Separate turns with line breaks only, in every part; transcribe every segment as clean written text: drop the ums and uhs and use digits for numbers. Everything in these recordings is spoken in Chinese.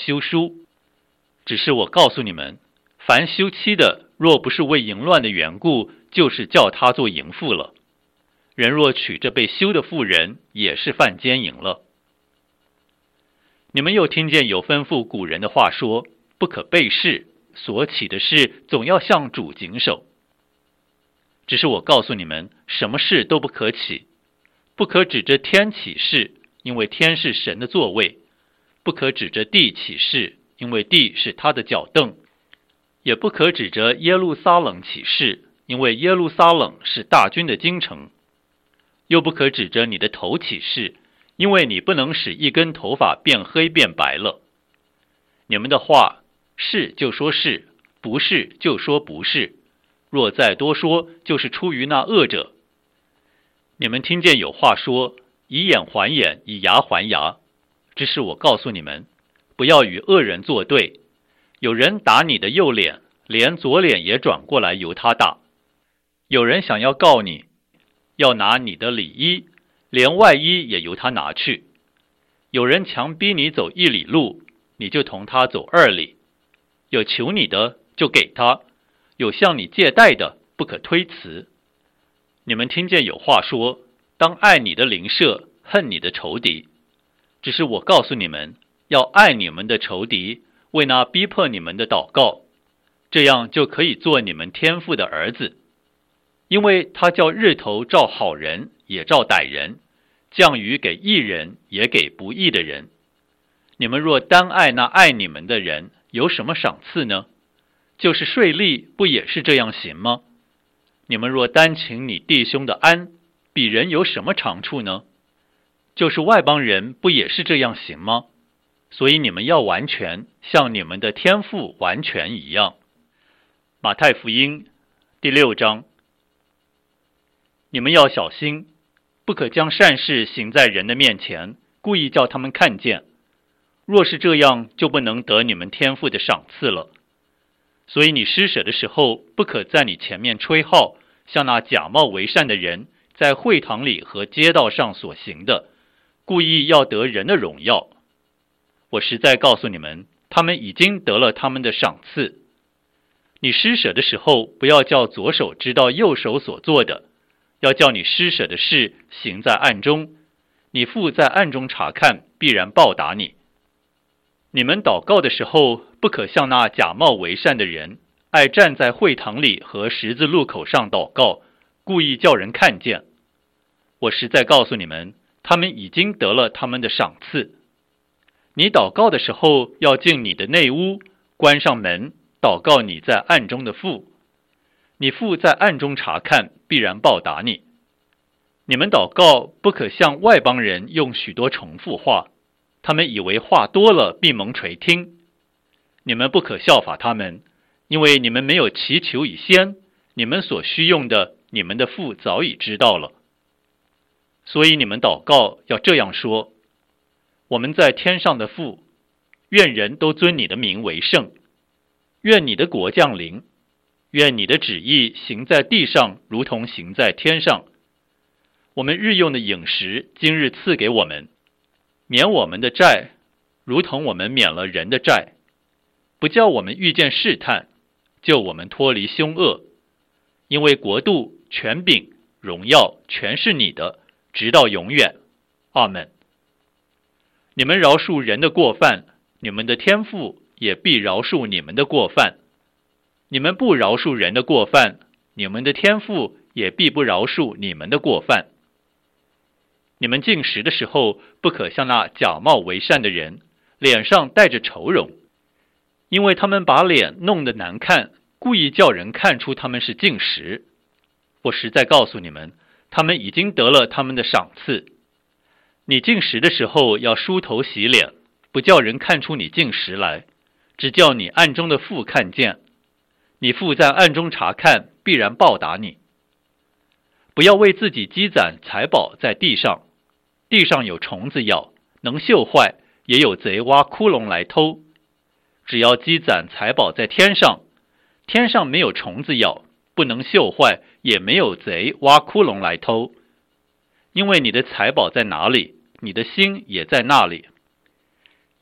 休书。只是我告诉你们，凡休妻的，若不是为淫乱的缘故，就是叫他做淫妇了。人若娶着被休的妇人，也是犯奸淫了。你们又听见有吩咐古人的话说，不可背誓，所起的事总要向主谨守。只是我告诉你们，什么事都不可起，不可指着天起誓，因为天是神的座位；不可指着地起誓，因为地是他的脚凳；也不可指着耶路撒冷起誓，因为耶路撒冷是大军的京城；又不可指着你的头起誓，因为你不能使一根头发变黑变白了。你们的话，是就说是，不是就说不是，若再多说，就是出于那恶者。你们听见有话说，以眼还眼，以牙还牙。只是我告诉你们，不要与恶人作对。有人打你的右脸，连左脸也转过来由他打；有人想要告你，要拿你的里衣，连外衣也由他拿去；有人强逼你走1里路，你就同他走2里；有求你的，就给他；有向你借贷的，不可推辞。你们听见有话说，当爱你的邻舍，恨你的仇敌。只是我告诉你们，要爱你们的仇敌，为那逼迫你们的祷告，这样就可以做你们天父的儿子。因为他叫日头照好人，也照歹人，降雨给义人，也给不义的人。你们若单爱那爱你们的人，有什么赏赐呢？就是税吏，不也是这样行吗？你们若单请你弟兄的安，比人有什么长处呢？就是外邦人，不也是这样行吗？所以你们要完全，像你们的天父完全一样。马太福音第6章。你们要小心，不可将善事行在人的面前，故意叫他们看见。若是这样，就不能得你们天父的赏赐了。所以你施舍的时候，不可在你前面吹号，像那假冒为善的人在会堂里和街道上所行的，故意要得人的荣耀。我实在告诉你们，他们已经得了他们的赏赐。你施舍的时候，不要叫左手知道右手所做的，要叫你施舍的事行在暗中，你父在暗中查看，必然报答你。你们祷告的时候，不可像那假冒为善的人，爱站在会堂里和十字路口上祷告，故意叫人看见。我实在告诉你们，他们已经得了他们的赏赐。你祷告的时候，要进你的内屋，关上门，祷告你在暗中的父。你父在暗中查看，必然报答你。你们祷告，不可像外邦人用许多重复话，他们以为话多了必蒙垂听。你们不可效法他们，因为你们没有祈求以先，你们所需用的，你们的父早已知道了。所以你们祷告要这样说：我们在天上的父，愿人都尊你的名为圣，愿你的国降临，愿你的旨意行在地上，如同行在天上。我们日用的饮食，今日赐给我们，免我们的债，如同我们免了人的债，不叫我们遇见试探，救我们脱离凶恶。因为国度、权柄、荣耀，全是你的，直到永远。阿们。你们饶恕人的过犯，你们的天父也必饶恕你们的过犯；你们不饶恕人的过犯，你们的天父也必不饶恕你们的过犯。你们进食的时候，不可像那假冒为善的人，脸上带着愁容，因为他们把脸弄得难看，故意叫人看出他们是进食。我实在告诉你们，他们已经得了他们的赏赐。你进食的时候，要梳头洗脸，不叫人看出你进食来，只叫你暗中的父看见。你父在暗中查看，必然报答你。不要为自己积攒财宝在地上，地上有虫子咬，能锈坏，也有贼挖窟窿来偷。只要积攒财宝在天上，天上没有虫子咬，不能锈坏，也没有贼挖窟窿来偷。因为你的财宝在哪里，你的心也在那里。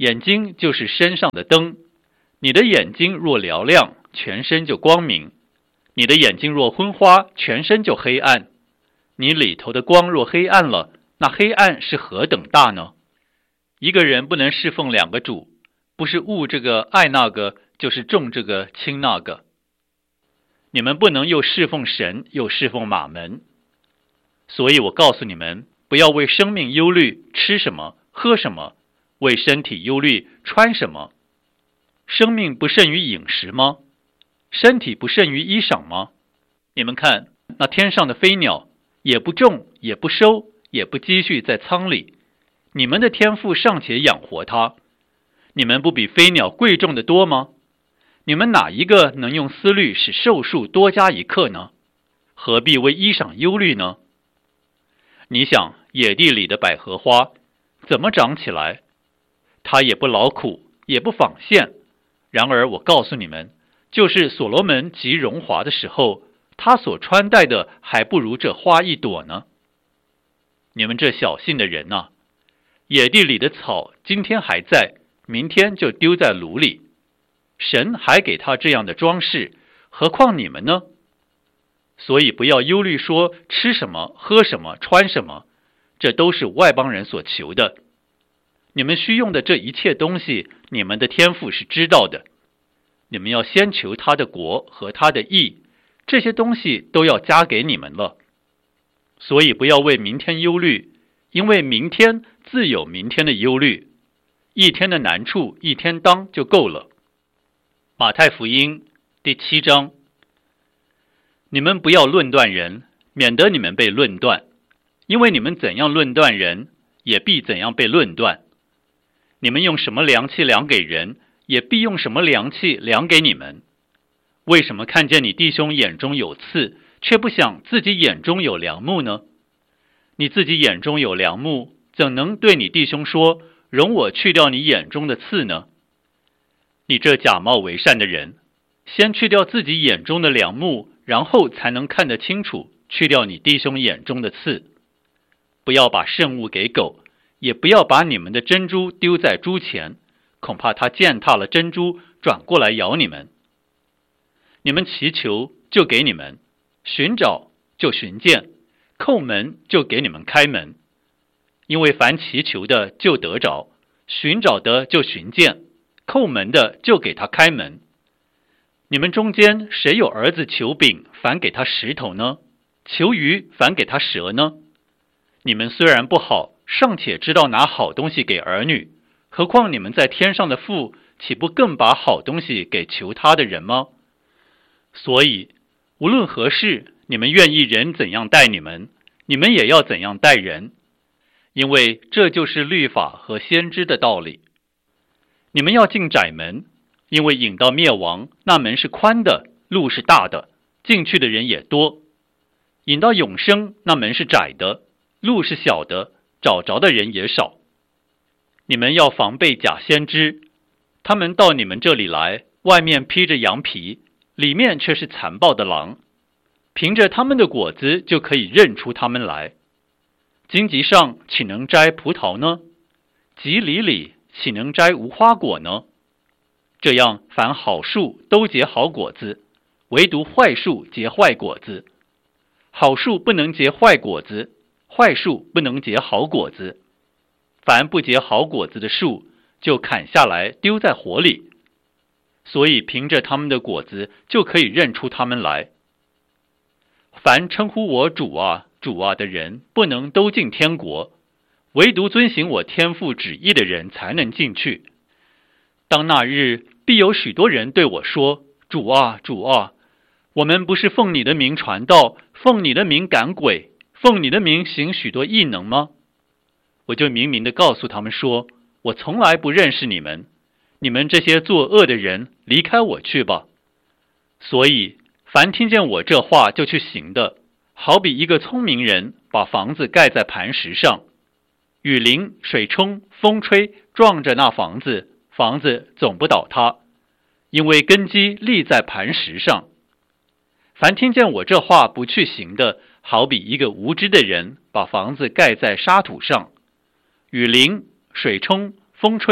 眼睛就是身上的灯，你的眼睛若嘹亮，全身就光明；你的眼睛若昏花，全身就黑暗。你里头的光若黑暗了，那黑暗是何等大呢？一个人不能侍奉两个主，不是恶这个爱那个，就是重这个轻那个。你们不能又侍奉神，又侍奉马门。所以我告诉你们，不要为生命忧虑，吃什么，喝什么；为身体忧虑，穿什么。生命不胜于饮食吗？身体不胜于衣裳吗？你们看，那天上的飞鸟，也不种，也不收，也不积蓄在仓里，你们的天父尚且养活它，你们不比飞鸟贵重的多吗？你们哪一个能用思虑使寿数多加一刻呢？何必为衣裳忧虑呢？你想野地里的百合花怎么长起来？它也不劳苦，也不纺线。然而我告诉你们，就是所罗门极荣华的时候，他所穿戴的还不如这花一朵呢。你们这小信的人啊，野地里的草今天还在，明天就丢在炉里。神还给他这样的装饰，何况你们呢？所以不要忧虑说吃什么，喝什么，穿什么，这都是外邦人所求的。你们需用的这一切东西，你们的天父是知道的。你们要先求他的国和他的义，这些东西都要加给你们了。所以不要为明天忧虑，因为明天自有明天的忧虑，一天的难处一天当就够了。马太福音第7章。你们不要论断人，免得你们被论断，因为你们怎样论断人，也必怎样被论断。你们用什么量器量给人，也必用什么量器量给你们。为什么看见你弟兄眼中有刺，却不想自己眼中有梁木呢？你自己眼中有梁木，怎能对你弟兄说，容我去掉你眼中的刺呢？你这假冒为善的人，先去掉自己眼中的梁木，然后才能看得清楚，去掉你弟兄眼中的刺。不要把圣物给狗，也不要把你们的珍珠丢在猪前，恐怕它践踏了珍珠，转过来咬你们。你们祈求，就给你们；寻找，就寻见；叩门，就给你们开门。因为凡祈求的，就得着；寻找的，就寻见；叩门的，就给他开门。你们中间谁有儿子求饼，反给他石头呢？求鱼，反给他蛇呢？你们虽然不好，尚且知道拿好东西给儿女，何况你们在天上的父，岂不更把好东西给求他的人吗？所以无论何事，你们愿意人怎样待你们，你们也要怎样待人，因为这就是律法和先知的道理。你们要进窄门，因为引到灭亡，那门是宽的，路是大的，进去的人也多；引到永生，那门是窄的，路是小的，找着的人也少。你们要防备假先知，他们到你们这里来，外面披着羊皮，里面却是残暴的狼。凭着他们的果子就可以认出他们来。荆棘上岂能摘葡萄呢？棘藜里岂能摘无花果呢？这样，凡好树都结好果子，唯独坏树结坏果子。好树不能结坏果子，坏树不能结好果子。凡不结好果子的树，就砍下来丢在火里。所以凭着他们的果子，就可以认出他们来。凡称呼我主啊，主啊的人，不能都进天国，唯独遵行我天父旨意的人才能进去。当那日，必有许多人对我说，主啊，主啊，我们不是奉你的名传道，奉你的名赶鬼，奉你的名行许多异能吗？我就明明地告诉他们说，我从来不认识你们，你们这些作恶的人，离开我去吧。所以凡听见我这话就去行的，好比一个聪明人把房子盖在磐石上，雨淋、水冲、风吹，撞着那房子，房子总不倒塌，因为根基立在磐石上。凡听见我这话不去行的，好比一个无知的人把房子盖在沙土上，雨淋、水冲、风吹，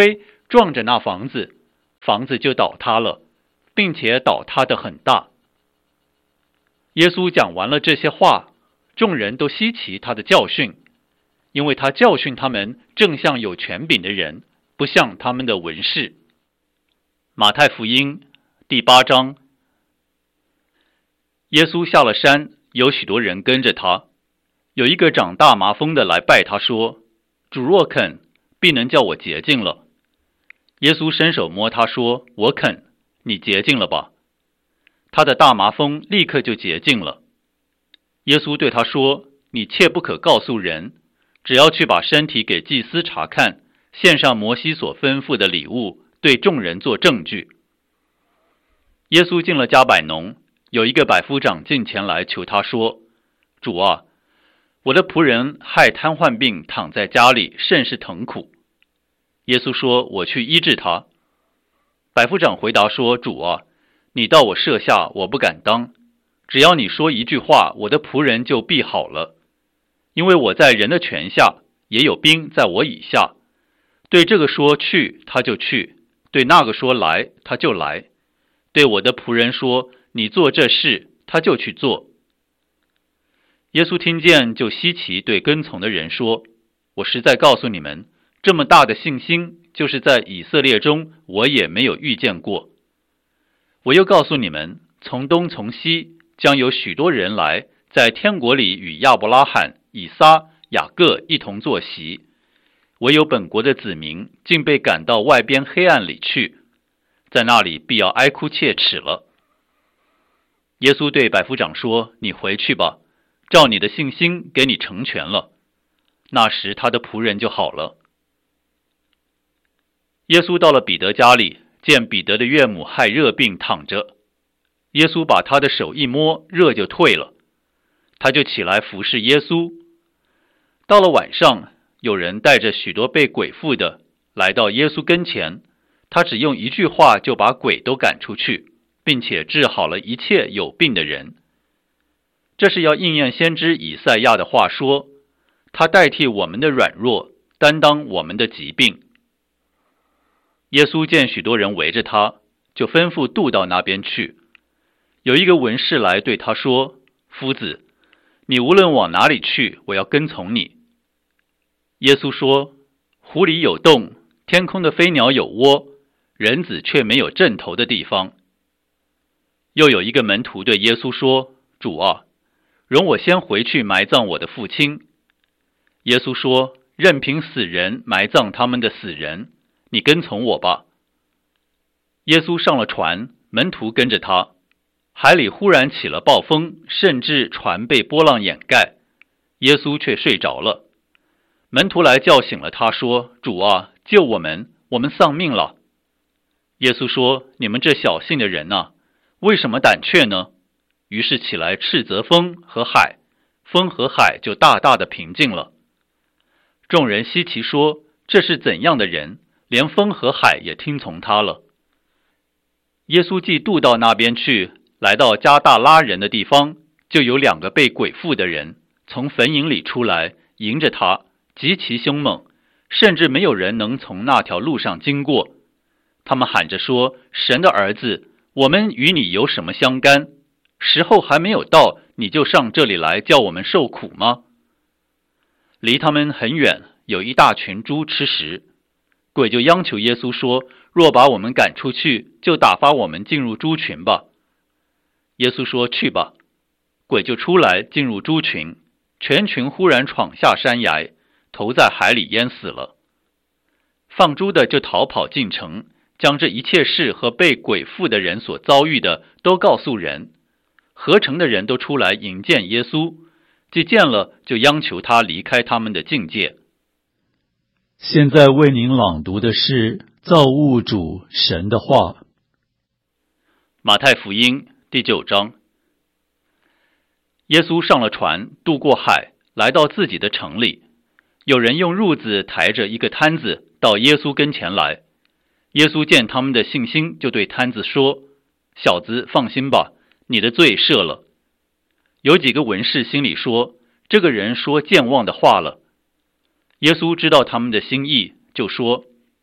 撞着那房子，房子就倒塌了，并且倒塌得很大。耶稣讲完了这些话，众人都稀奇他的教训，因为他教训他们正像有权柄的人，不像他们的文士。马太福音第8章。耶稣下了山，有许多人跟着他。有一个长大麻风的来拜他说：主若肯，必能叫我洁净了。耶稣伸手摸他说：我肯，你洁净了吧。他的大麻风立刻就洁净了。耶稣对他说：你切不可告诉人，只要去把身体给祭司查看，献上摩西所吩咐的礼物，对众人做证据。耶稣进了加百农，有一个百夫长进前来求他说：主啊，我的仆人害瘫痪病躺在家里，甚是疼苦。耶稣说：我去医治他。百夫长回答说：主啊，你到我舍下，我不敢当，只要你说一句话，我的仆人就必好了。因为我在人的权下，也有兵在我以下，对这个说去，他就去；对那个说来，他就来；对我的仆人说你做这事，他就去做。耶稣听见就稀奇，对跟从的人说：我实在告诉你们，这么大的信心，就是在以色列中我也没有遇见过。我又告诉你们，从东从西将有许多人来，在天国里与亚伯拉罕、以撒、雅各一同坐席，唯有本国的子民竟被赶到外边黑暗里去，在那里必要哀哭切齿了。耶稣对百夫长说：你回去吧，照你的信心给你成全了。那时他的仆人就好了。耶稣到了彼得家里，见彼得的岳母害热病躺着，耶稣把他的手一摸，热就退了，他就起来服侍耶稣。到了晚上，有人带着许多被鬼附的来到耶稣跟前，他只用一句话就把鬼都赶出去，并且治好了一切有病的人。这是要应验先知以赛亚的话说：他代替我们的软弱，担当我们的疾病。耶稣见许多人围着他，就吩咐渡到那边去。有一个文士来对他说：夫子，你无论往哪里去，我要跟从你。耶稣说：湖里有洞，天空的飞鸟有窝，人子却没有枕头的地方。又有一个门徒对耶稣说：主啊，容我先回去埋葬我的父亲。耶稣说：任凭死人埋葬他们的死人，你跟从我吧。耶稣上了船，门徒跟着他。海里忽然起了暴风，甚至船被波浪掩盖，耶稣却睡着了。门徒来叫醒了他，说：主啊，救我们，我们丧命了。耶稣说：你们这小信的人啊，为什么胆怯呢？于是起来斥责风和海，风和海就大大的平静了。众人稀奇说：这是怎样的人，连风和海也听从他了。耶稣既渡到那边去，来到加大拉人的地方，就有2个被鬼附的人从坟茔里出来，迎着他，极其凶猛，甚至没有人能从那条路上经过。他们喊着说：神的儿子，我们与你有什么相干？时候还没有到，你就上这里来叫我们受苦吗？离他们很远，有一大群猪吃食。鬼就央求耶稣说：若把我们赶出去，就打发我们进入猪群吧。耶稣说：去吧。鬼就出来进入猪群，全群忽然闯下山崖，投在海里淹死了。放猪的就逃跑进城，将这一切事和被鬼附的人所遭遇的都告诉人。合城的人都出来迎见耶稣，既见了，就央求他离开他们的境界。
现在为您朗读的是造物主神的话。
马太福音第9章。耶稣上了船，渡过海，来到自己的城里。有人用褥子抬着一个摊子到耶稣跟前来。耶稣见他们的信心，就对摊子说：小子，放心吧，你的罪赦了。有几个文士心里说：这个人说健忘的话了。耶稣知道他们的心意，就说：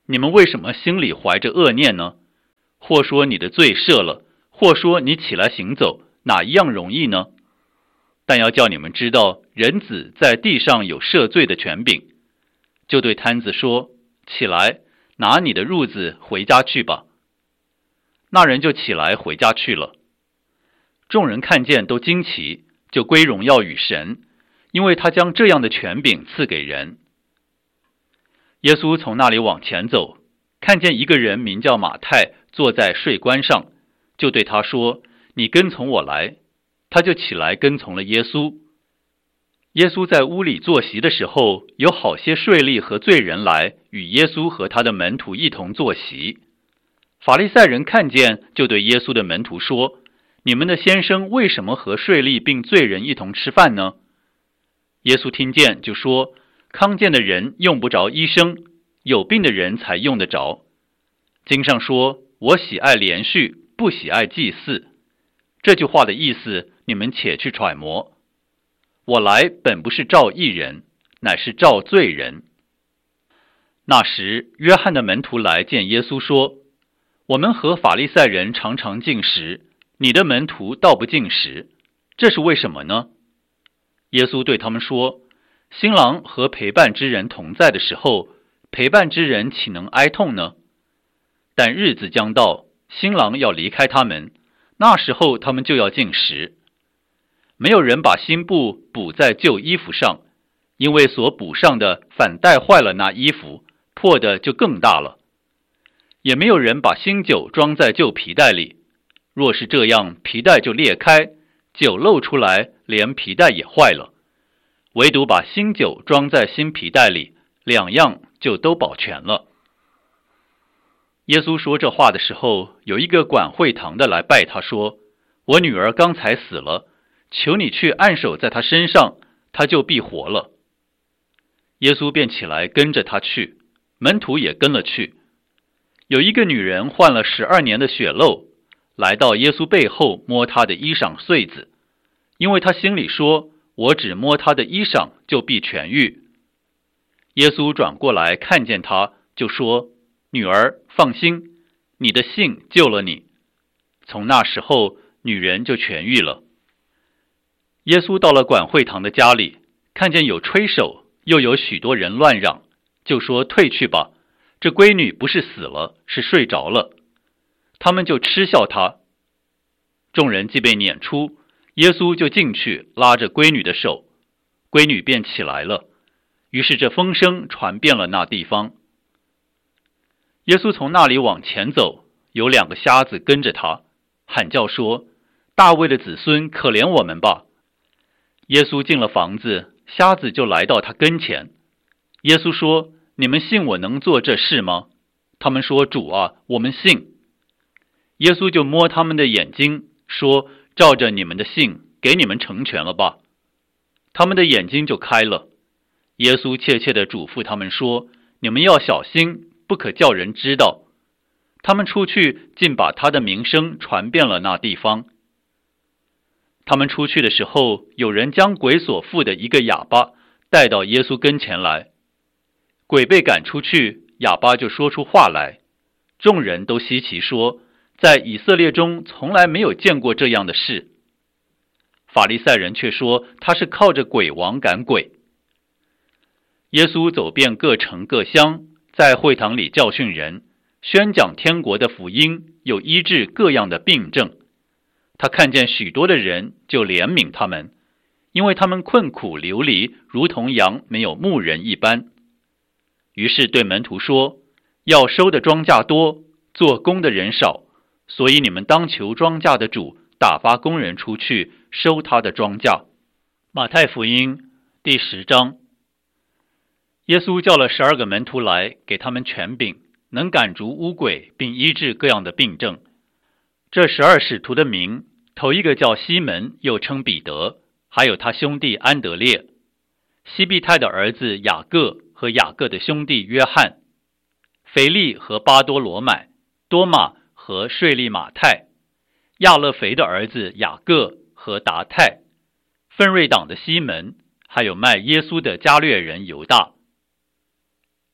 你们为什么心里怀着恶念呢？或说你的罪赦了，或说你起来行走，哪一样容易呢？但要叫你们知道，人子在地上有赦罪的权柄。就对摊子说：起来，拿你的褥子回家去吧。那人就起来回家去了。众人看见都惊奇，就归荣耀与神，因为他将这样的权柄赐给人。耶稣从那里往前走，看见一个人名叫马太坐在税关上，就对他说：你跟从我来。他就起来跟从了耶稣。耶稣在屋里坐席的时候，有好些税吏和罪人来与耶稣和他的门徒一同坐席。法利赛人看见，就对耶稣的门徒说：你们的先生为什么和税吏并罪人一同吃饭呢？耶稣听见就说：康健的人用不着医生，有病的人才用得着。经上说：我喜爱连续，不喜爱祭祀。这句话的意思，你们且去揣摩。我来本不是召义人，乃是召罪人。那时，约翰的门徒来见耶稣说：我们和法利赛人常常进食，你的门徒倒不进食，这是为什么呢？耶稣对他们说：新郎和陪伴之人同在的时候，陪伴之人岂能哀痛呢？但日子将到，新郎要离开他们，那时候他们就要进食。没有人把新布补在旧衣服上，因为所补上的反带坏了那衣服，破的就更大了。也没有人把新酒装在旧皮袋里，若是这样，皮袋就裂开，酒漏出来，连皮袋也坏了。唯独把新酒装在新皮袋里，两样就都保全了。耶稣说这话的时候，有一个管会堂的来拜他说：我女儿刚才死了，求你去按手在她身上，她就必活了。耶稣便起来跟着他去，门徒也跟了去。有一个女人患了12年的血漏，来到耶稣背后摸他的衣裳穗子，因为他心里说：我只摸他的衣裳，就必痊愈。耶稣转过来看见他，就说：女儿，放心，你的信救了你。从那时候，女人就痊愈了。耶稣到了管会堂的家里，看见有吹手，又有许多人乱嚷，就说：退去吧，这闺女不是死了，是睡着了。他们就嗤笑他。众人既被撵出，耶稣就进去拉着闺女的手，闺女便起来了。于是这风声传遍了那地方。耶稣从那里往前走，有2个瞎子跟着他，喊叫说：大卫的子孙，可怜我们吧。耶稣进了房子，瞎子就来到他跟前。耶稣说：你们信我能做这事吗？他们说：主啊，我们信。耶稣就摸他们的眼睛，说：照着你们的信，给你们成全了吧。他们的眼睛就开了。耶稣切切地嘱咐他们说：你们要小心，不可叫人知道。他们出去，竟把他的名声传遍了那地方。他们出去的时候，有人将鬼所附的一个哑巴带到耶稣跟前来。鬼被赶出去，哑巴就说出话来。众人都稀奇说：在以色列中从来没有见过这样的事。法利赛人却说他是靠着鬼王赶鬼。耶稣走遍各城各乡，在会堂里教训人，宣讲天国的福音，又医治各样的病症。他看见许多的人，就怜悯他们，因为他们困苦流离，如同羊没有牧人一般。于是对门徒说：要收的庄稼多，做工的人少，所以你们当求庄稼的主打发工人出去收他的庄稼。马太福音第10章。耶稣叫了12个门徒来，给他们权柄，能赶逐污鬼，并医治各样的病症。这12使徒的名，头一个叫西门，又称彼得，还有他兄弟安德烈，西庇太的儿子雅各和雅各的兄弟约翰，腓力和巴多罗买，多马和税吏马太，亚勒腓的儿子雅各和达太，奋锐党的西门，还有卖耶稣的加略人犹大。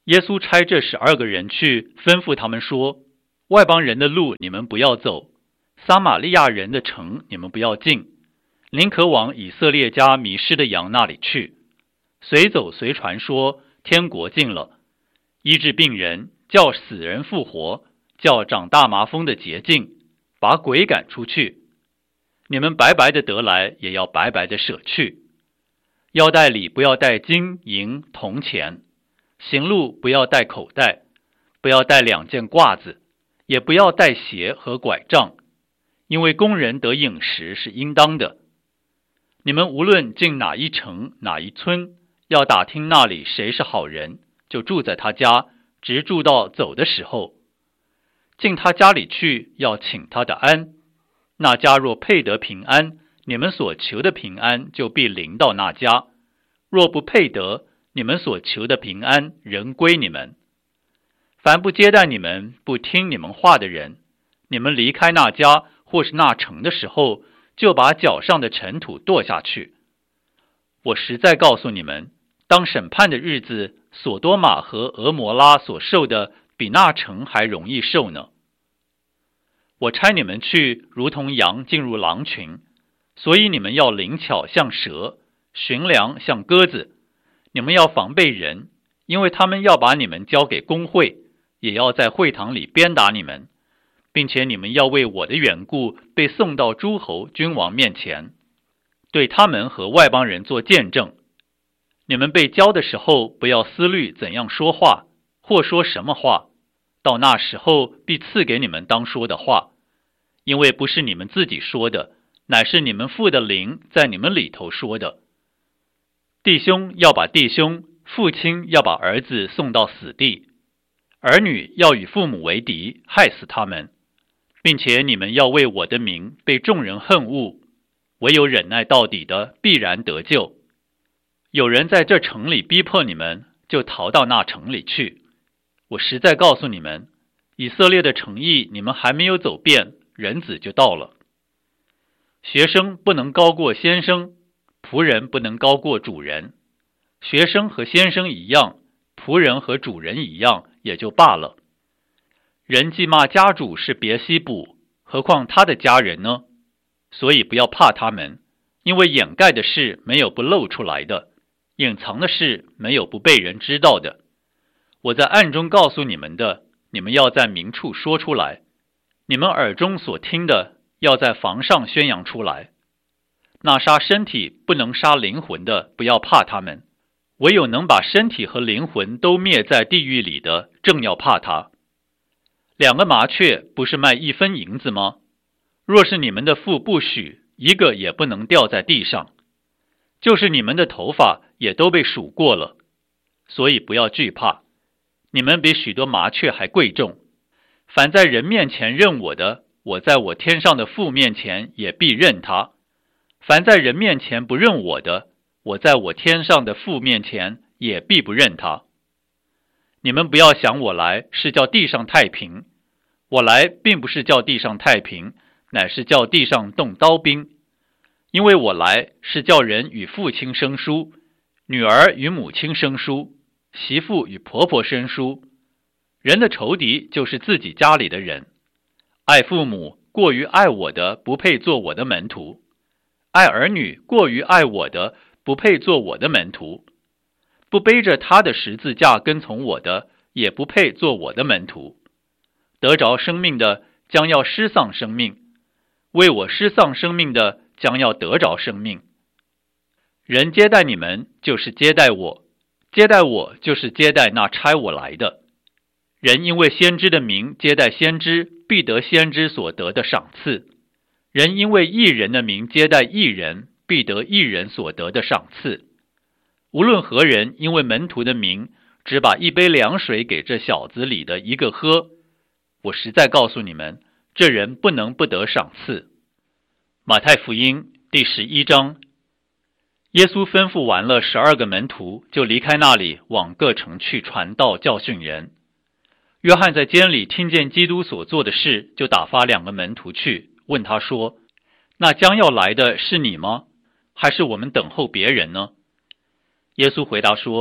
耶稣差这12个人去，吩咐他们说：外邦人的路你们不要走，撒玛利亚人的城你们不要进，宁可往以色列家迷失的羊那里去。随走随传说，天国近了，医治病人，叫死人复活，叫长大麻风的洁净，把鬼赶出去。你们白白的得来，也要白白的舍去。腰带里不要带金银铜钱，行路不要带口袋，不要带2件褂子，也不要带鞋和拐杖，因为工人得饮食是应当的。你们无论进哪一城哪一村，要打听那里谁是好人，就住在他家，直住到走的时候。进他家里去，要请他的安。那家若配得平安，你们所求的平安就必临到那家；若不配得，你们所求的平安仍归你们。凡不接待你们、不听你们话的人，你们离开那家或是那城的时候，就把脚上的尘土跺下去。我实在告诉你们，当审判的日子，索多玛和俄摩拉所受的，比那城还容易受呢。我差你们去，如同羊进入狼群，所以你们要灵巧像蛇，驯良像鸽子。你们要防备人，因为他们要把你们交给公会，也要在会堂里鞭打你们，并且你们要为我的缘故被送到诸侯君王面前，对他们和外邦人做见证。你们被交的时候，不要思虑怎样说话，或说什么话，到那时候必赐给你们当说的话，因为不是你们自己说的，乃是你们父的灵在你们里头说的。弟兄要把弟兄，父亲要把儿子送到死地，儿女要与父母为敌，害死他们，并且你们要为我的名被众人恨恶，唯有忍耐到底的必然得救。有人在这城里逼迫你们，就逃到那城里去。我实在告诉你们，以色列的城邑你们还没有走遍，人子就到了。学生不能高过先生，仆人不能高过主人。学生和先生一样，仆人和主人一样，也就罢了。人既骂家主是别西卜，何况他的家人呢？所以不要怕他们，因为掩盖的事没有不露出来的，隐藏的事没有不被人知道的。我在暗中告诉你们的，你们要在明处说出来；你们耳中所听的，要在房上宣扬出来。那杀身体不能杀灵魂的，不要怕他们；唯有能把身体和灵魂都灭在地狱里的，正要怕他。2个麻雀不是卖1分银子吗？若是你们的父不许，一个也不能掉在地上。就是你们的头发也都被数过了，所以不要惧怕，你们比许多麻雀还贵重。凡在人面前认我的，我在我天上的父面前也必认他；凡在人面前不认我的，我在我天上的父面前也必不认他。你们不要想我来是叫地上太平，我来并不是叫地上太平，乃是叫地上动刀兵。因为我来是叫人与父亲生疏，女儿与母亲生疏，媳妇与婆婆生疏。人的仇敌就是自己家里的人。爱父母过于爱我的，不配做我的门徒；爱儿女过于爱我的，不配做我的门徒；不背着他的十字架跟从我的，也不配做我的门徒。得着生命的，将要失丧生命；为我失丧生命的，将要得着生命。人接待你们，就是接待我；接待我，就是接待那差我来的。人因为先知的名接待先知，必得先知所得的赏赐；人因为义人的名接待义人，必得义人所得的赏赐。无论何人因为门徒的名，只把1杯凉水给这小子里的一个喝，我实在告诉你们，这人不能不得赏赐。马太福音第11章。耶稣吩咐完了12个门徒，就离开那里，往各城去传道教训人。约翰在监里听见基督所做的事，就打发2个门徒去，问他说：那将要来的是你吗？还是我们等候别人呢？耶稣回答说：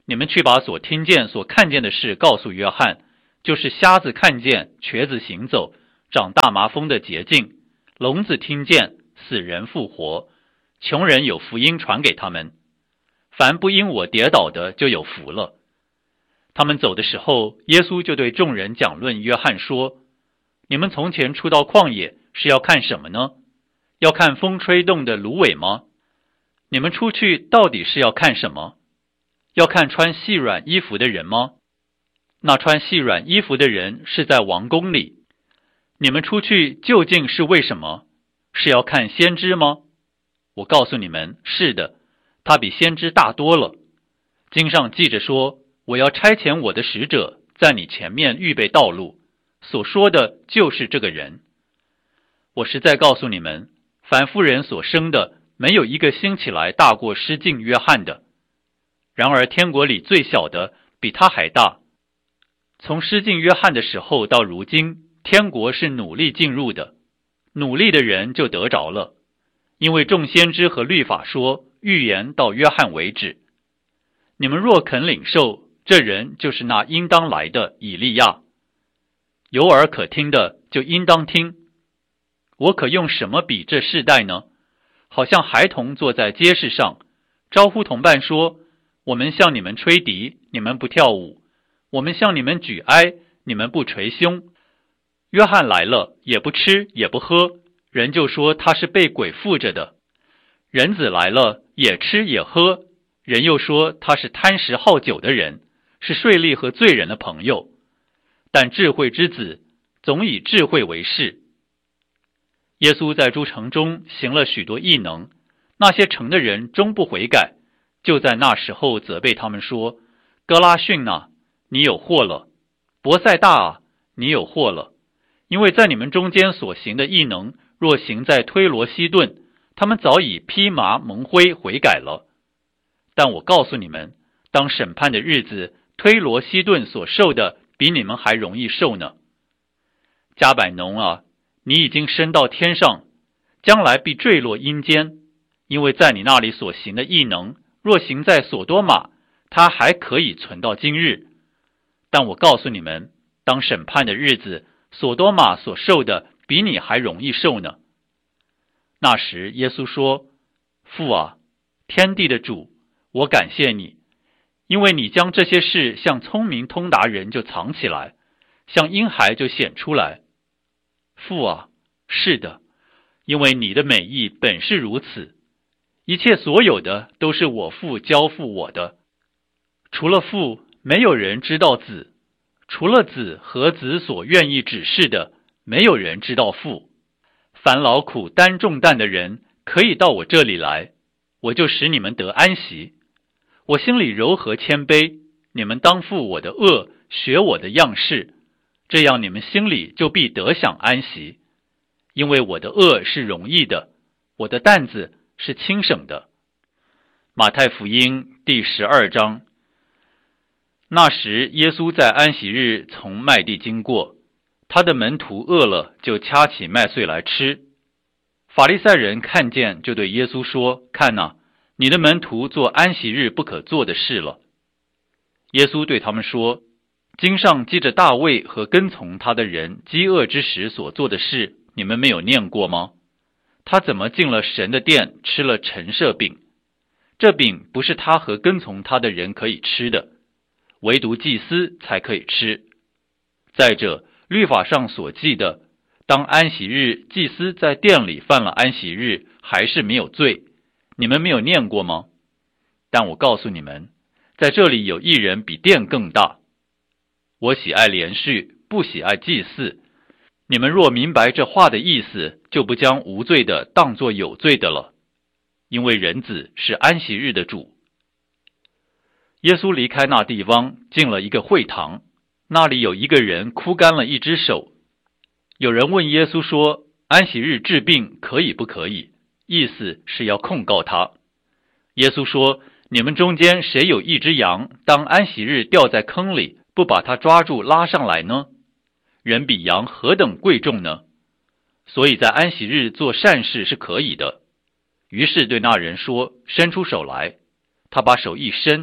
你们去把所听见、所看见的事告诉约翰，就是瞎子看见，瘸子行走，长大麻风的洁净，聋子听见，死人复活，穷人有福音传给他们。凡不因我跌倒的，就有福了。他们走的时候，耶稣就对众人讲论约翰说：你们从前出到旷野，是要看什么呢？要看风吹动的芦苇吗？你们出去到底是要看什么？要看穿细软衣服的人吗？那穿细软衣服的人是在王宫里。你们出去究竟是为什么？是要看先知吗？我告诉你们，是的，他比先知大多了。经上记着说，我要差遣我的使者在你前面预备道路，所说的就是这个人。我实在告诉你们，凡妇人所生的，没有一个兴起来大过施浸约翰的。然而天国里最小的比他还大。从施浸约翰的时候到如今，天国是努力进入的，努力的人就得着了。因为众先知和律法说，预言到约翰为止。你们若肯领受，这人就是那应当来的以利亚。有耳可听的就应当听。我可用什么比这世代呢？好像孩童坐在街市上，招呼同伴说，我们向你们吹笛，你们不跳舞；我们向你们举哀，你们不捶胸。约翰来了，也不吃也不喝，人就说他是被鬼附着的。人子来了，也吃也喝，人又说他是贪食好酒的人，是税吏和罪人的朋友。但智慧之子总以智慧为事。耶稣在诸城中行了许多异能，那些城的人终不悔改，就在那时候责备他们说，哥拉汛啊，你有祸了；伯赛大啊，你有祸了。因为在你们中间所行的异能，若行在推罗西顿，他们早已披麻蒙灰悔改了。但我告诉你们，当审判的日子，推罗西顿所受的比你们还容易受呢。加百农啊，你已经升到天上，将来必坠落阴间，因为在你那里所行的异能，若行在所多玛，它还可以存到今日。但我告诉你们，当审判的日子，所多玛所受的比你还容易受呢。那时耶稣说，父啊，天地的主，我感谢你，因为你将这些事向聪明通达人就藏起来，向婴孩就显出来。父啊，是的，因为你的美意本是如此。一切所有的都是我父交付我的，除了父，没有人知道子；除了子和子所愿意指示的，没有人知道父。凡劳苦担重担的人，可以到我这里来，我就使你们得安息。我心里柔和谦卑，你们当负我的轭，学我的样式，这样你们心里就必得享安息。因为我的轭是容易的，我的担子是轻省的。马太福音第12章。那时耶稣在安息日从麦地经过，他的门徒饿了，就掐起麦穗来吃。法利赛人看见，就对耶稣说，看哪，你的门徒做安息日不可做的事了。耶稣对他们说，经上记着大卫和跟从他的人饥饿之时所做的事，你们没有念过吗？他怎么进了神的殿，吃了陈设饼？这饼不是他和跟从他的人可以吃的，唯独祭司才可以吃。再者，律法上所记的，当安息日祭司在殿里犯了安息日，还是没有罪，你们没有念过吗？但我告诉你们，在这里有一人比殿更大。我喜爱连续，不喜爱祭祀。你们若明白这话的意思，就不将无罪的当作有罪的了，因为人子是安息日的主。耶稣离开那地方，进了一个会堂，那里有一个人枯干了一只手。有人问耶稣说，安息日治病可以不可以？意思是要控告他。耶稣说，你们中间谁有一只羊，当安息日掉在坑里，不把它抓住拉上来呢？人比羊何等贵重呢？所以在安息日做善事是可以的。于是对那人说，伸出手来。他把手一伸，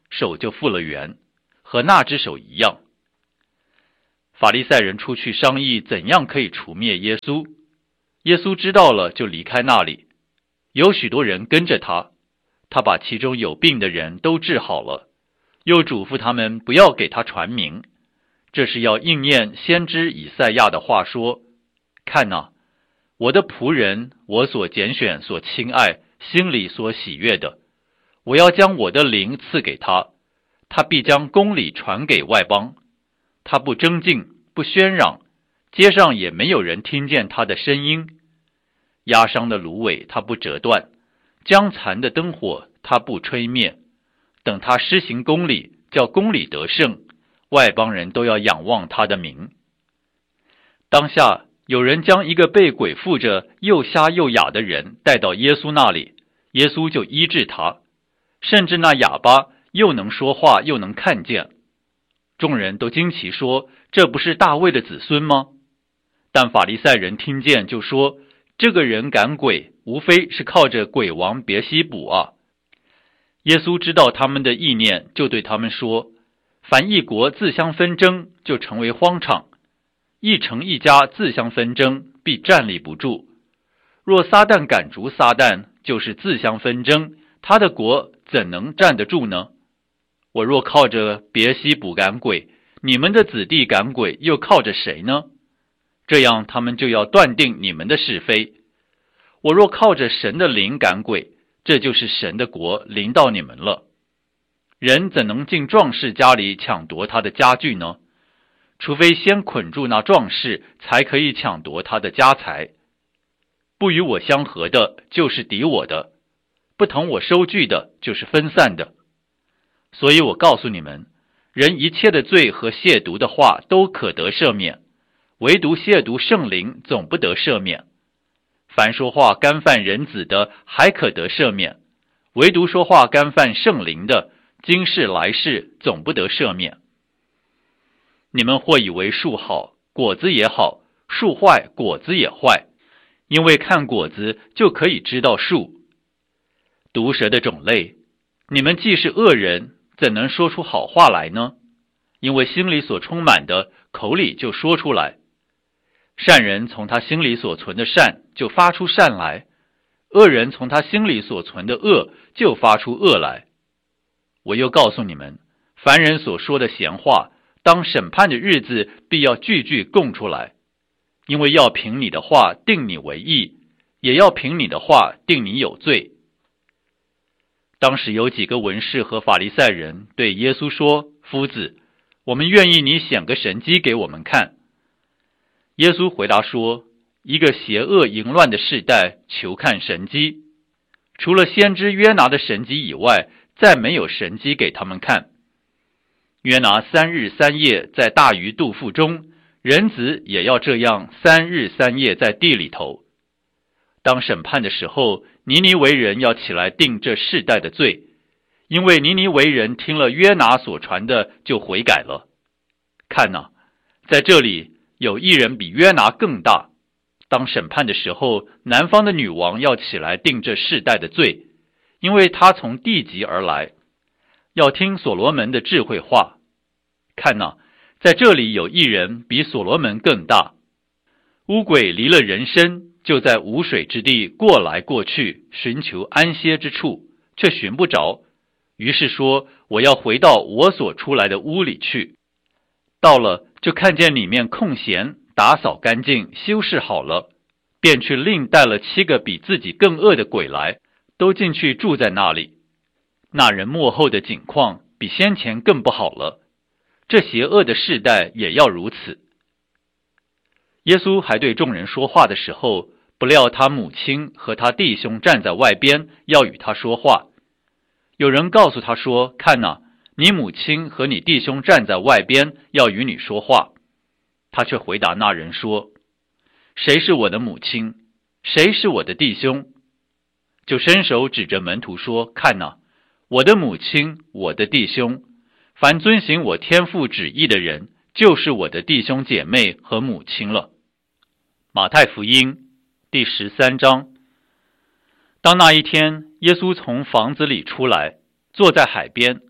手就复了原，和那只手一样。法利赛人出去商议怎样可以除灭耶稣。耶稣知道了，就离开那里。有许多人跟着他，他把其中有病的人都治好了，又嘱咐他们不要给他传名，这是要应验先知以赛亚的话说：看哪，我的仆人，我所拣选、所亲爱、心里所喜悦的，我要将我的灵赐给他，他必将公理传给外邦。他不争竞，不喧嚷，街上也没有人听见他的声音。压伤的芦苇他不折断，将残的灯火他不吹灭。等他施行公理，叫公理得胜，外邦人都要仰望他的名。当下有人将一个被鬼附着又瞎又哑的人带到耶稣那里，耶稣就医治他，甚至那哑巴又能说话又能看见。众人都惊奇说：这不是大卫的子孙吗？但法利赛人听见就说：这个人赶鬼，无非是靠着鬼王别西卜啊。耶稣知道他们的意念，就对他们说：凡一国自相纷争，就成为荒场；一城一家自相纷争，必站立不住。若撒旦赶逐撒旦，就是自相纷争，他的国怎能站得住呢？我若靠着别西卜赶鬼，你们的子弟赶鬼又靠着谁呢？这样他们就要断定你们的是非。我若靠着神的灵赶鬼，这就是神的国临到你们了。人怎能进壮士家里抢夺他的家具呢？除非先捆住那壮士，才可以抢夺他的家财。不与我相合的，就是敌我的；不同我收据的，就是分散的。所以我告诉你们，人一切的罪和亵渎的话都可得赦免，唯独亵渎圣灵总不得赦免。凡说话干犯人子的，还可得赦免，唯独说话干犯圣灵的，今世来世总不得赦免。你们或以为树好，果子也好；树坏，果子也坏，因为看果子就可以知道树。毒蛇的种类，你们既是恶人，怎能说出好话来呢？因为心里所充满的，口里就说出来。善人从他心里所存的善，就发出善来；恶人从他心里所存的恶，就发出恶来。我又告诉你们，凡人所说的闲话，当审判的日子，必要句句供出来，因为要凭你的话定你为义，也要凭你的话定你有罪。当时有几个文士和法利赛人对耶稣说：夫子，我们愿意你显个神迹给我们看。耶稣回答说：一个邪恶淫乱的世代求看神迹，除了先知约拿的神迹以外，再没有神迹给他们看。约拿3日3夜在大鱼肚腹中，人子也要这样3日3夜在地里头。当审判的时候，尼尼微人要起来定这世代的罪，因为尼尼微人听了约拿所传的就悔改了。看哪，在这里有一人比约拿更大。当审判的时候，南方的女王要起来定这世代的罪，因为她从地极而来，要听所罗门的智慧话。看哪，在这里有一人比所罗门更大。乌鬼离了人身，就在无水之地过来过去，寻求安歇之处，却寻不着。于是说：我要回到我所出来的屋里去。到了，就看见里面空闲，打扫干净，修饰好了，便去另带了7个比自己更恶的鬼来，都进去住在那里。那人末后的景况比先前更不好了。这邪恶的世代也要如此。耶稣还对众人说话的时候，不料他母亲和他弟兄站在外边，要与他说话。有人告诉他说：看哪，你母亲和你弟兄站在外边，要与你说话。他却回答那人说：谁是我的母亲？谁是我的弟兄？就伸手指着门徒说：看哪，我的母亲，我的弟兄，凡遵行我天父旨意的人，就是我的弟兄姐妹和母亲了。马太福音第13章。当那一天，耶稣从房子里出来，坐在海边，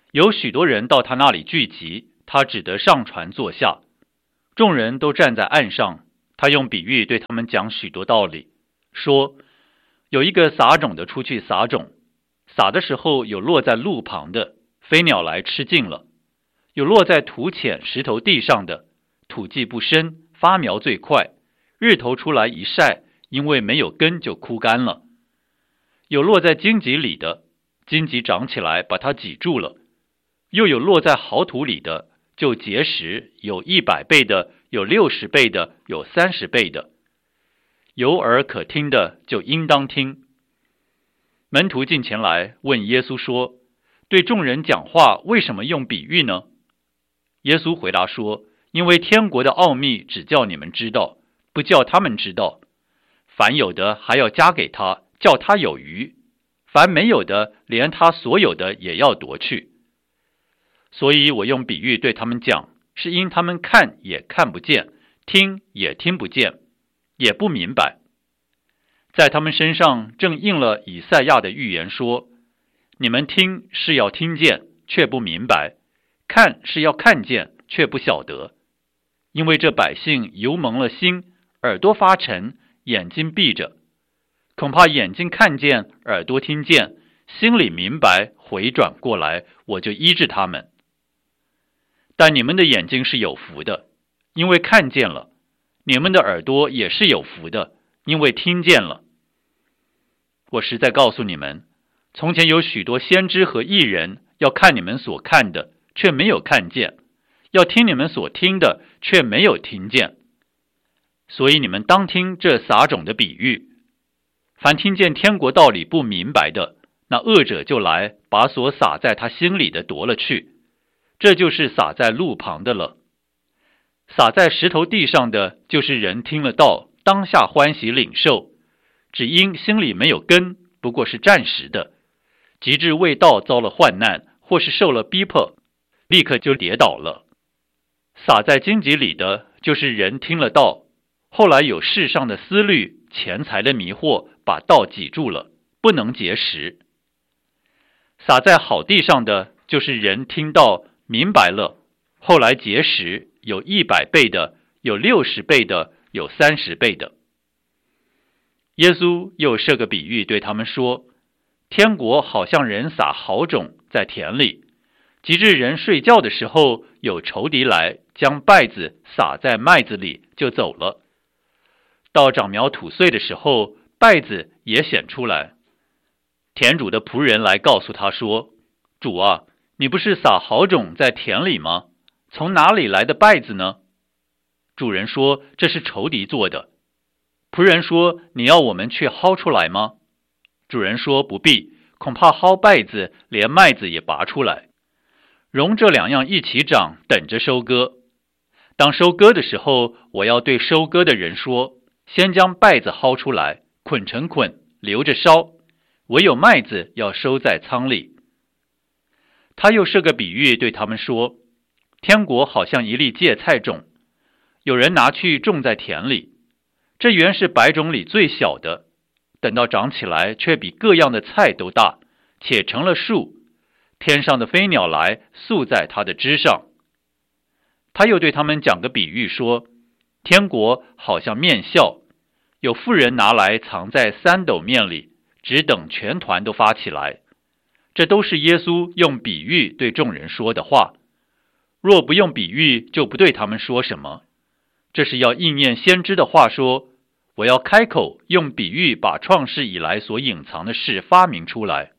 有许多人到他那里聚集，他只得上船坐下。众人都站在岸上，他用比喻对他们讲许多道理，说有一个撒种的出去撒种，撒的时候有落在路旁的，飞鸟来吃尽了；有落在土浅石头地上的，土迹不深，发苗最快，日头出来一晒，因为没有根就枯干了；有落在荆棘里的，荆棘长起来把它挤住了；又有落在好土里的，就结实，有100倍的，有60倍的，有30倍的。有耳可听的就应当听。门徒进前来问耶稣说，对众人讲话为什么用比喻呢？耶稣回答说，因为天国的奥秘只叫你们知道，不叫他们知道。凡有的还要加给他，叫他有余；凡没有的，连他所有的也要夺去。所以我用比喻对他们讲，是因他们看也看不见，听也听不见，也不明白。在他们身上正应了以赛亚的预言说，你们听是要听见，却不明白；看是要看见，却不晓得。因为这百姓油蒙了心，耳朵发沉，眼睛闭着，恐怕眼睛看见，耳朵听见，心里明白，回转过来，我就医治他们。但你们的眼睛是有福的，因为看见了；你们的耳朵也是有福的，因为听见了。我实在告诉你们，从前有许多先知和义人要看你们所看的，却没有看见；要听你们所听的，却没有听见。所以你们当听这撒种的比喻。凡听见天国道理不明白的，那恶者就来，把所撒在他心里的夺了去。这就是撒在路旁的了。撒在石头地上的，就是人听了道，当下欢喜领受，只因心里没有根，不过是暂时的，及至为道遭了患难，或是受了逼迫，立刻就跌倒了。撒在荆棘里的，就是人听了道，后来有世上的思虑、钱财的迷惑，把道挤住了，不能结实。撒在好地上的，就是人听道明白了，后来结实，有100倍的，有60倍的，有30倍的。耶稣又设个比喻对他们说，天国好像人撒好种在田里，及至人睡觉的时候，有仇敌来，将稗子撒在麦子里，就走了。到长苗吐穗的时候，稗子也显出来。田主的仆人来告诉他说，主啊，你不是撒好种在田里吗？从哪里来的稗子呢？主人说，这是仇敌做的。仆人说，你要我们去薅出来吗？主人说，不必，恐怕薅稗子，连麦子也拔出来。容这2样一起长，等着收割。当收割的时候，我要对收割的人说，先将稗子薅出来，捆成捆，留着烧，唯有麦子要收在仓里。他又设个比喻对他们说，天国好像一粒芥菜种，有人拿去种在田里，这原是100种里最小的，等到长起来，却比各样的菜都大，且成了树，天上的飞鸟来，宿在它的枝上。他又对他们讲个比喻说，天国好像面酵，有妇人拿来藏在3斗面里，只等全团都发起来。这都是耶稣用比喻对众人说的话。若不用比喻，就不对他们说什么。这是要应验先知的话说，我要开口用比喻把创世以来所隐藏的事发明出来。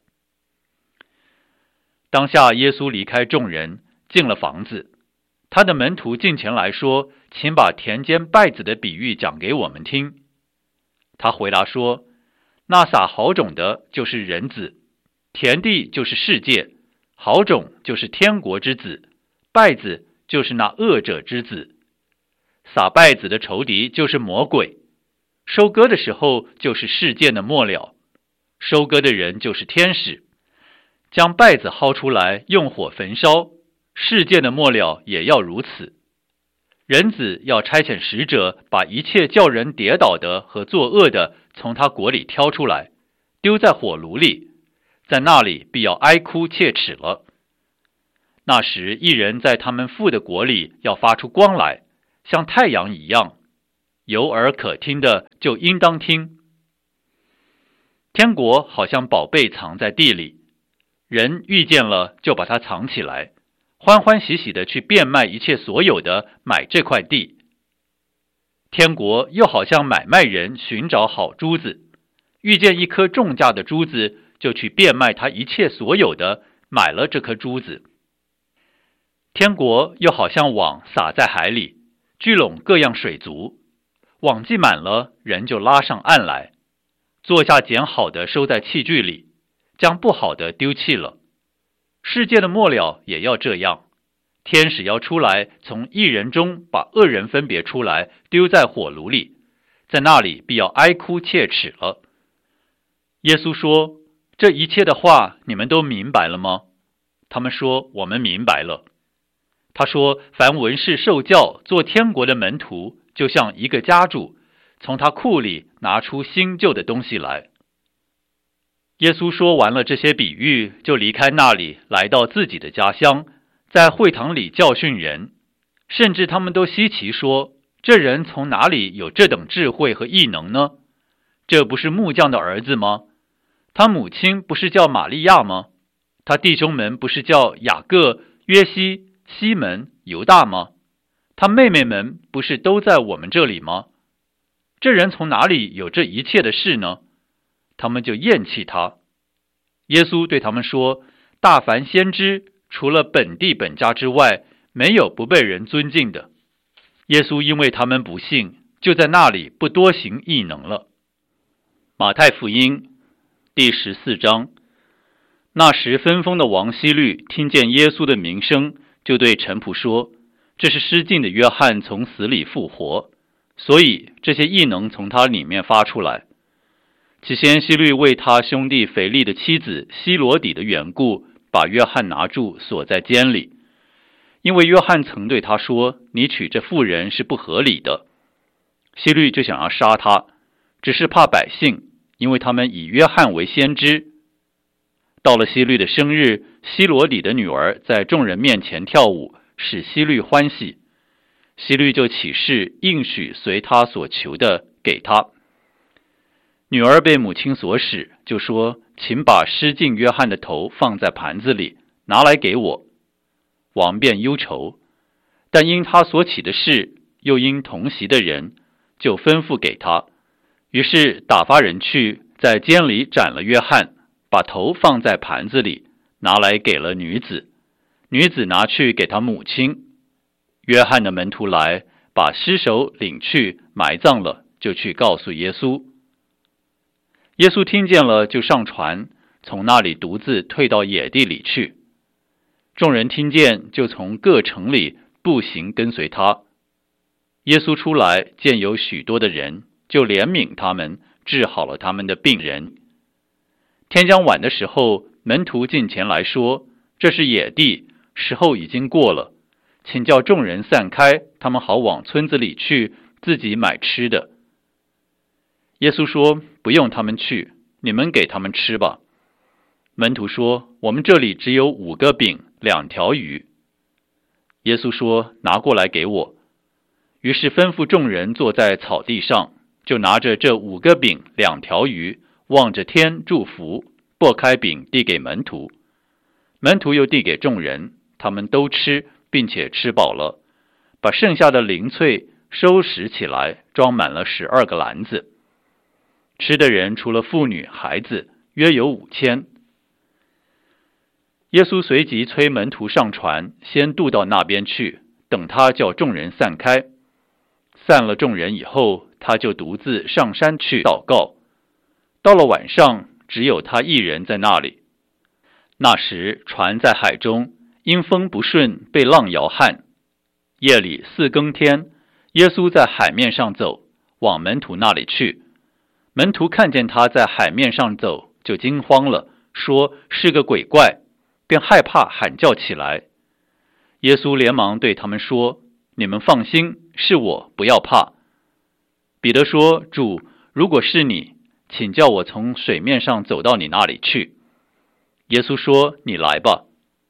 当下耶稣离开众人，进了房子。他的门徒进前来说，请把田间稗子的比喻讲给我们听。他回答说，那撒好种的就是人子，田地就是世界，好种就是天国之子，稗子就是那恶者之子。撒稗子的仇敌就是魔鬼，收割的时候就是世界的末了，收割的人就是天使。将稗子薅出来，用火焚烧，世界的末了也要如此。人子要差遣使者，把一切叫人跌倒的和作恶的从他国里挑出来，丢在火炉里，在那里必要哀哭切齿了。 那时一人在他们父的国里要发出光来，像太阳一样，有耳可听的就应当听。天国好像宝贝藏在地里，人遇见了就把它藏起来，欢欢喜喜的去变卖一切所有的，买这块地。天国又好像买卖人寻找好珠子，遇见一颗重价的珠子，就去变卖他一切所有的，买了这颗珠子。天国又好像网撒在海里，聚拢各样水族，网系满了，人就拉上岸来，坐下捡好的收在器具里，将不好的丢弃了。世界的末了也要这样，天使要出来，从义人中把恶人分别出来，丢在火炉里，在那里必要哀哭切齿了。耶稣说，这一切的话你们都明白了吗？他们说，我们明白了。他说，凡文士受教做天国的门徒，就像一个家主，从他库里拿出新旧的东西来。耶稣说完了这些比喻，就离开那里，来到自己的家乡，在会堂里教训人，甚至他们都稀奇说，这人从哪里有这等智慧和异能呢？这不是木匠的儿子吗？他母亲不是叫玛利亚吗？他弟兄们不是叫雅各、约西、西门、犹大吗？他妹妹们不是都在我们这里吗？这人从哪里有这一切的事呢？他们就厌弃他。耶稣对他们说，大凡先知，除了本地本家之外，没有不被人尊敬的。耶稣因为他们不信，就在那里不多行异能了。马太福音第14章。那时分封的王希律听见耶稣的名声，就对臣仆说，这是失敬的约翰从死里复活，所以这些异能从他里面发出来。起先希律为他兄弟腓力的妻子希罗底的缘故，把约翰拿住，锁在监里，因为约翰曾对他说，你娶这妇人是不合理的。希律就想要杀他，只是怕百姓，因为他们以约翰为先知。到了希律的生日，希罗底的女儿在众人面前跳舞，使希律欢喜。希律就起誓应许随他所求的给他。女儿被母亲所使，就说，请把失敬约翰的头放在盘子里，拿来给我。王便忧愁，但因他所起的事，又因同席的人，就吩咐给他。于是打发人去，在监里斩了约翰，把头放在盘子里，拿来给了女子。女子拿去给他母亲。约翰的门徒来，把尸首领去埋葬了，就去告诉耶稣。耶稣听见了，就上船，从那里独自退到野地里去。众人听见，就从各城里步行跟随他。耶稣出来，见有许多的人，就怜悯他们，治好了他们的病人。天将晚的时候，门徒进前来说，这是野地，时候已经过了，请叫众人散开，他们好往村子里去，自己买吃的。耶稣说，不用他们去，你们给他们吃吧。门徒说，我们这里只有5个饼2条鱼。耶稣说，拿过来给我。于是吩咐众人坐在草地上，就拿着这5个饼2条鱼，望着天祝福，擘开饼递给门徒。门徒又递给众人，他们都吃，并且吃饱了，把剩下的零碎收拾起来，装满了12个篮子。吃的人除了妇女孩子，约有5000。耶稣随即催门徒上船，先渡到那边去，等他叫众人散开。散了众人以后，他就独自上山去祷告。到了晚上，只有他一人在那里。那时船在海中，因风不顺，被浪摇撼。夜里4更天，耶稣在海面上走，往门徒那里去。门徒看见他在海面上走，就惊慌了，说是个鬼怪，便害怕喊叫起来。耶稣连忙对他们说，你们放心，是我，不要怕。彼得说，主，如果是你，请叫我从水面上走到你那里去。耶稣说，你来吧。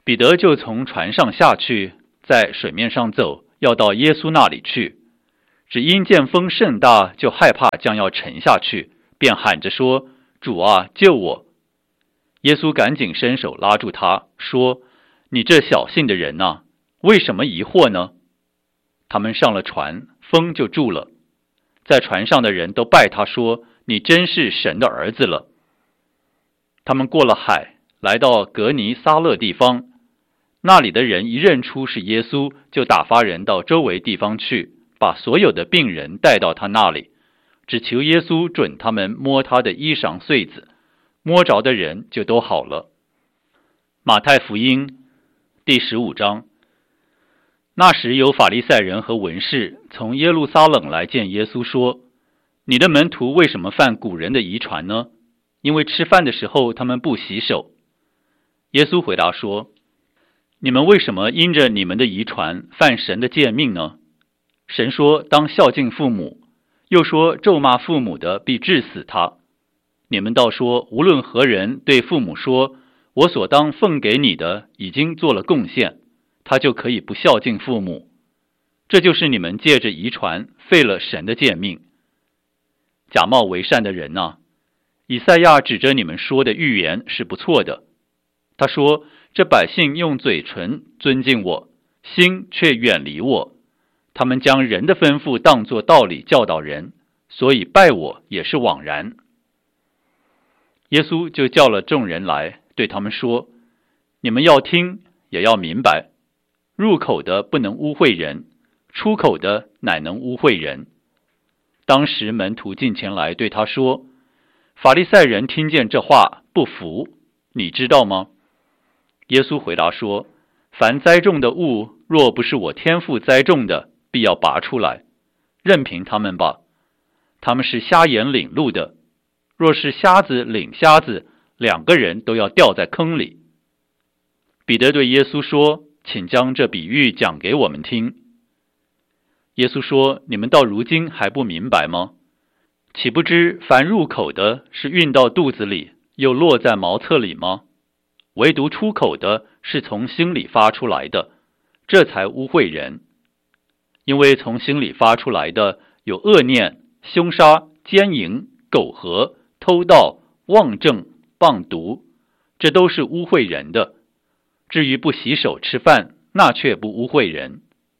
彼得就从船上下去，在水面上走，要到耶稣那里去。只因见风甚大，就害怕将要沉下去，便喊着说：主啊，救我！耶稣赶紧伸手拉住他，说：你这小信的人啊，为什么疑惑呢？他们上了船，风就住了。在船上的人都拜他说：你真是神的儿子了。他们过了海，来到格尼撒勒地方，那里的人一认出是耶稣，就打发人到周围地方去，把所有的病人带到他那里，只求耶稣准他们摸他的衣裳穗子，摸着的人就都好了。马太福音第15章。那时有法利赛人和文士从耶路撒冷来见耶稣，说：你的门徒为什么犯古人的遗传呢？因为吃饭的时候他们不洗手。耶稣回答说：你们为什么因着你们的遗传犯神的诫命呢？神说当孝敬父母，又说咒骂父母的必治死他。你们倒说无论何人对父母说：我所当奉给你的已经做了贡献，他就可以不孝敬父母。这就是你们借着遗传废了神的诫命。假冒为善的人啊，以赛亚指着你们说的预言是不错的。他说：这百姓用嘴唇尊敬我，心却远离我。他们将人的吩咐当作道理教导人，所以拜我也是枉然。耶稣就叫了众人来，对他们说：你们要听，也要明白，入口的不能污秽人，出口的乃能污秽人。当时门徒进前来对他说：法利赛人听见这话不服，你知道吗？耶稣回答说：凡栽种的物，若不是我天父栽种的，必要拔出来，任凭他们吧。他们是瞎眼领路的，若是瞎子领瞎子，两个人都要掉在坑里。彼得对耶稣说：请将这比喻讲给我们听。耶稣说：你们到如今还不明白吗？岂不知凡入口的是运到肚子里，又落在茅厕里吗？唯独出口的是从心里发出来的，这才污秽人。因为从心里发出来的有恶念、凶杀、奸淫、苟合、偷盗、妄证、谤毒，这都是污秽人的。至于不洗手吃饭，那却不污秽人。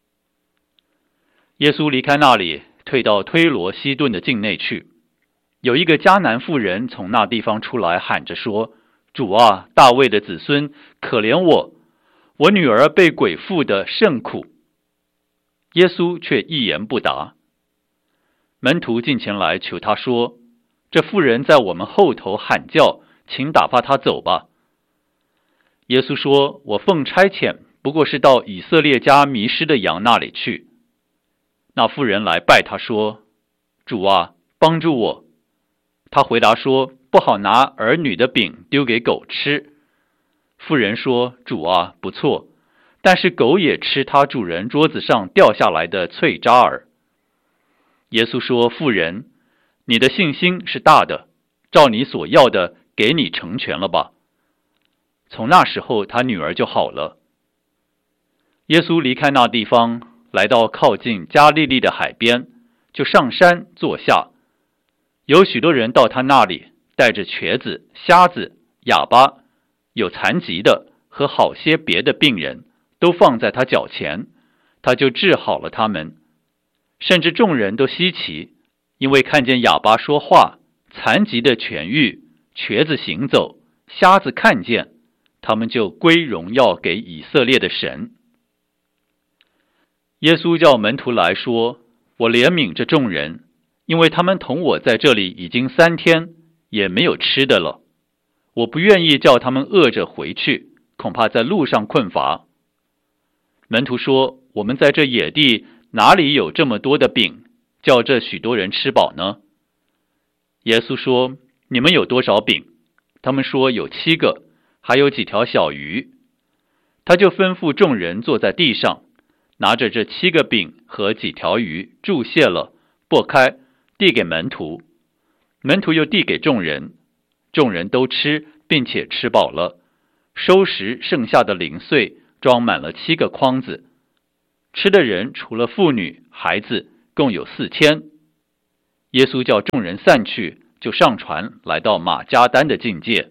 耶稣离开那里，退到推罗西顿的境内去。有一个迦南妇人从那地方出来，喊着说：主啊，大卫的子孙，可怜我，我女儿被鬼附得甚苦。耶稣却一言不答。门徒进前来求他说：这妇人在我们后头喊叫，请打发她走吧。耶稣说：我奉差遣，不过是到以色列家迷失的羊那里去。那妇人来拜他说：主啊，帮助我。他回答说：不好拿儿女的饼丢给狗吃。妇人说：主啊，不错，但是狗也吃他主人桌子上掉下来的脆渣儿。耶稣说：妇人，你的信心是大的，照你所要的给你成全了吧。从那时候他女儿就好了。耶稣离开那地方，来到靠近加利利的海边，就上山坐下。有许多人到他那里，带着瘸子、瞎子、哑巴，有残疾的和好些别的病人，都放在他脚前，他就治好了他们。甚至众人都稀奇，因为看见哑巴说话，残疾的痊愈，瘸子行走，瞎子看见，他们就归荣耀给以色列的神。耶稣叫门徒来说：我怜悯这众人，因为他们同我在这里已经3天，也没有吃的了。我不愿意叫他们饿着回去，恐怕在路上困乏。门徒说：我们在这野地哪里有这么多的饼，叫这许多人吃饱呢？耶稣说：你们有多少饼？他们说有7个，还有几条小鱼。他就吩咐众人坐在地上，拿着这7个饼和几条鱼，注谢了，擘开，递给门徒。门徒又递给众人，众人都吃，并且吃饱了， 收拾剩下的零碎，装满了7个筐子。吃的人除了妇女、孩子，共有4000。耶稣叫众人散去，就上船来到马加丹的境界。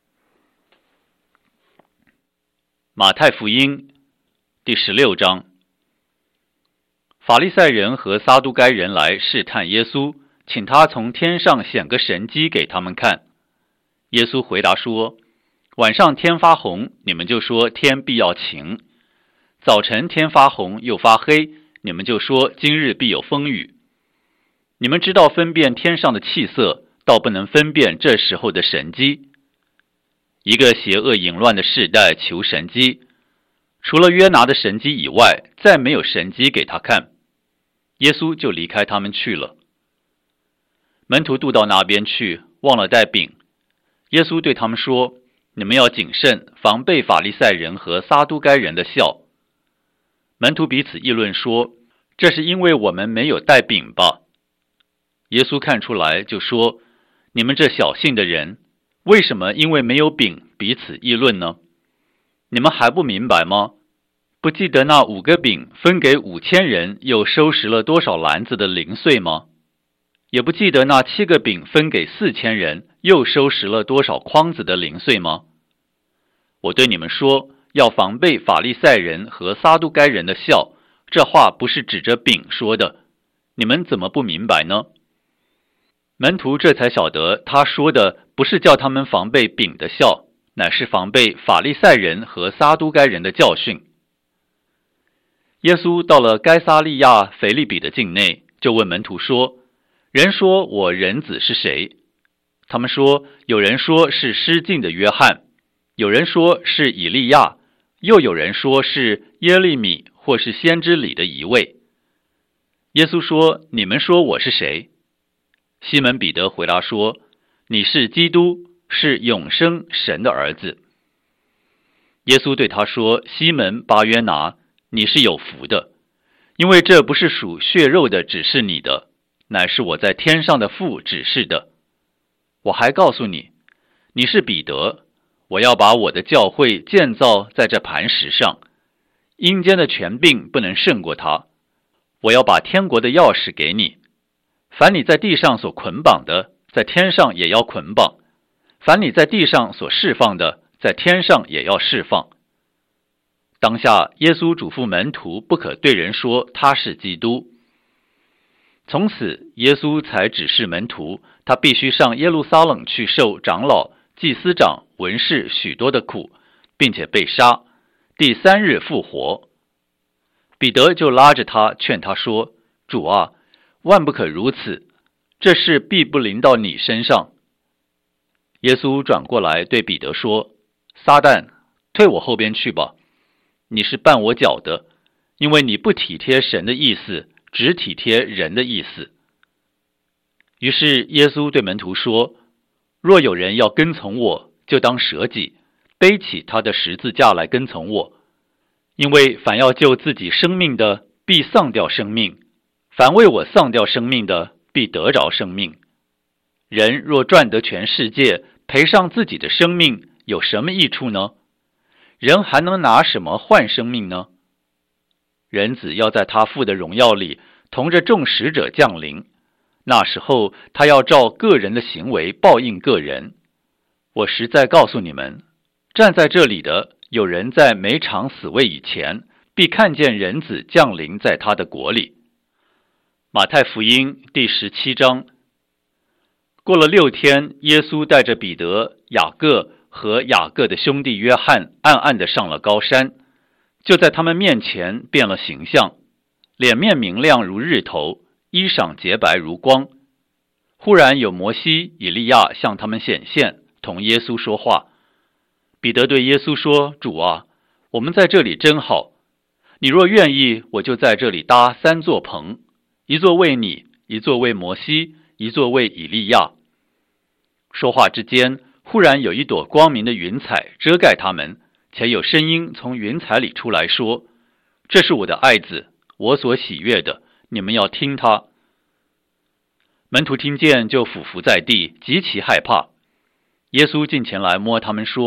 马太福音第16章。法利赛人和撒都该人来试探耶稣，请他从天上显个神迹给他们看。耶稣回答说：晚上天发红，你们就说天必要晴；早晨天发红又发黑，你们就说今日必有风雨。你们知道分辨天上的气色，倒不能分辨这时候的神迹。一个邪恶淫乱的世代求神迹，除了约拿的神迹以外，再没有神迹给他看。耶稣就离开他们去了。门徒渡到那边去，忘了带饼。耶稣对他们说：你们要谨慎，防备法利赛人和撒都该人的酵。门徒彼此议论说：这是因为我们没有带饼吧？耶稣看出来就说：你们这小信的人，为什么因为没有饼彼此议论呢？你们还不明白吗？不记得那5个饼分给5000人，又收拾了多少篮子的零碎吗？也不记得那7个饼分给4000人，又收拾了多少筐子的零碎吗？我对你们说，要防备法利赛人和撒都该人的酵，这话不是指着饼说的，你们怎么不明白呢？门徒这才晓得，他说的不是叫他们防备饼的酵，乃是防备法利赛人和撒都该人的教训。耶稣到了该撒利亚腓立比的境内，就问门徒说：人说我人子是谁？他们说：有人说是失禁的约翰，有人说是以利亚，又有人说是耶利米或是先知里的一位。耶稣说：你们说我是谁？西门彼得回答说：你是基督，是永生神的儿子。耶稣对他说：西门巴约拿，你是有福的，因为这不是属血肉的指示你的，乃是我在天上的父指示的。我还告诉你，你是彼得，我要把我的教会建造在这磐石上，阴间的权柄不能胜过它。我要把天国的钥匙给你，凡你在地上所捆绑的，在天上也要捆绑；凡你在地上所释放的，在天上也要释放。当下耶稣嘱咐门徒不可对人说他是基督。从此耶稣才指示门徒，他必须上耶路撒冷去受长老、祭司长、文士许多的苦，并且被杀，第3日复活。彼得就拉着他劝他说：主啊，万不可如此，这事必不临到你身上。耶稣转过来对彼得说：撒旦，退我后边去吧，你是绊我脚的，因为你不体贴神的意思，只体贴人的意思。于是耶稣对门徒说：若有人要跟从我，就当舍己，背起他的十字架来跟从我。因为凡要救自己生命的，必丧掉生命；凡为我丧掉生命的，必得着生命。人若赚得全世界，赔上自己的生命，有什么益处呢？人还能拿什么换生命呢？人子要在他父的荣耀里，同着众使者降临，那时候他要照个人的行为报应个人。我实在告诉你们，站在这里的有人在没尝死味以前，必看见人子降临在他的国里。马太福音第17章。过了6天，耶稣带着彼得、雅各和雅各的兄弟约翰暗暗地上了高山，就在他们面前变了形象，脸面明亮如日头，衣裳洁白如光。忽然有摩西、以利亚向他们显现，同耶稣说话。彼得对耶稣说：主啊，我们在这里真好，你若愿意，我就在这里搭3座棚，一座为你，一座为摩西，一座为以利亚。说话之间，忽然有一朵光明的云彩遮盖他们，且有声音从云彩里出来说：这是我的爱子，我所喜悦的，你们要听他。门徒听见就俯伏在地，极其害怕。耶稣近前来摸他们说：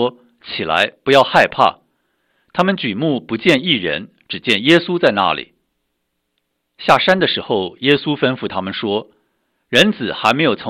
起来，不要害怕。他们举目不见一人，只见耶稣在那里。下山的时候，耶稣吩咐他们说：人子还没有从